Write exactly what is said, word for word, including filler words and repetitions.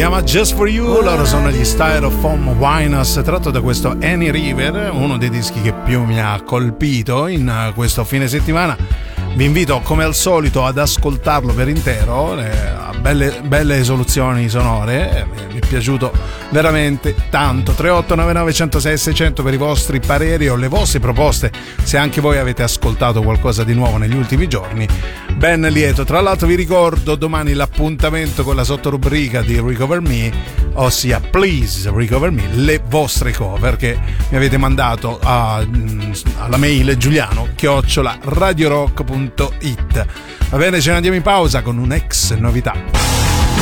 chiama Just For You, loro sono gli Styrofoam Winers, tratto da questo Annie River, uno dei dischi che più mi ha colpito in questo fine settimana. Vi invito come al solito ad ascoltarlo per intero, eh, belle, belle soluzioni sonore, eh, mi è piaciuto veramente tanto. Tre otto nove nove uno zero sei sei zero zero per i vostri pareri o le vostre proposte, se anche voi avete ascoltato qualcosa di nuovo negli ultimi giorni, ben lieto. Tra l'altro vi ricordo domani l'appuntamento con la sottorubrica di Recover Me, ossia Please Recover Me, le vostre cover che mi avete mandato a, alla mail giuliano chiocciola radiorock punto it. Va bene, ce ne andiamo in pausa con un'ex novità.